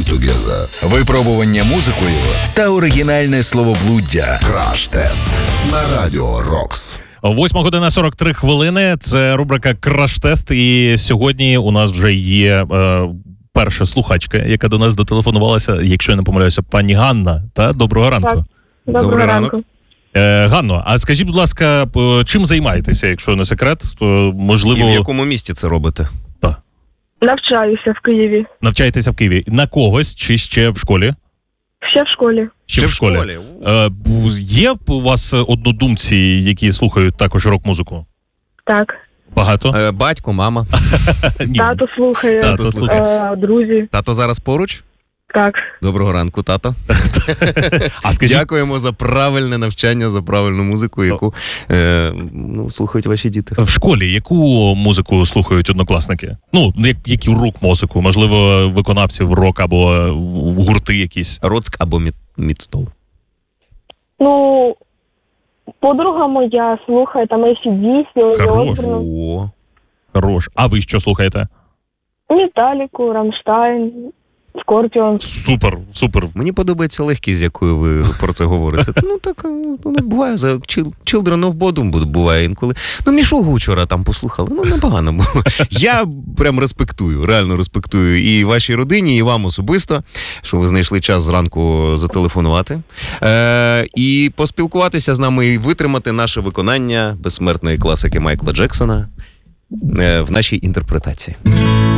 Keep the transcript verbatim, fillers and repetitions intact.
together. Випробування музикою та оригінальне словоблуддя. Краш-тест на Радіо Рокс. Восьма година сорок три хвилини. Це рубрика «Краш-тест». І сьогодні у нас вже є е, перша слухачка, яка до нас дотелефонувалася, якщо я не помиляюся, пані Ганна. Та? Доброго ранку. Так. Доброго Добрий ранку. ранок. Е, Ганно, а скажіть, будь ласка, чим займаєтеся, якщо не секрет? То, можливо... І в якому місті це робите? Так. Навчаюся в Києві. Навчаєтеся в Києві. На когось чи ще в школі? Ще в школі. Ще, Ще в школі. в школі. Е, є у вас однодумці, які слухають також рок-музику? Так. Багато? Е, батько, мама. Ні. Тато слухає. Тато слухає. Е, друзі. Тато зараз поруч? Так. Доброго ранку, тато. А скажіть, Дякуємо за правильне навчання, за правильну музику, яку е, ну, слухають ваші діти. в школі яку музику слухають однокласники? Ну, як, які рок-музику? Можливо, виконавців рок або гурти якісь? Роцк або Мід- Мідстол. Ну, подруга моя слухає там ей сі ді сі, Озі Хорош. Осборн, О, Хорош. А ви що слухаєте? Металіку, Рамштайн, Скорпіон. Супер, супер. мені подобається легкість, з якою ви про це говорите. Ну, так, ну, буває, за Chil- Children of Bodom буває інколи. Ну, Мішогу вчора там послухали, ну, непогано було. Я прям респектую, реально респектую і вашій родині, і вам особисто, що ви знайшли час зранку зателефонувати. Е, і поспілкуватися з нами, і витримати наше виконання безсмертної класики Майкла Джексона е, в нашій інтерпретації.